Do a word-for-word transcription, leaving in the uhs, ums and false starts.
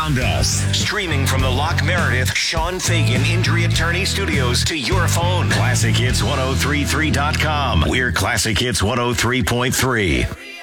beyond us. Streaming from the Lock Meredith Sean Fagan Injury Attorney Studios to your phone. classic hits ten thirty-three dot com. We're Classic Hits one oh three point three.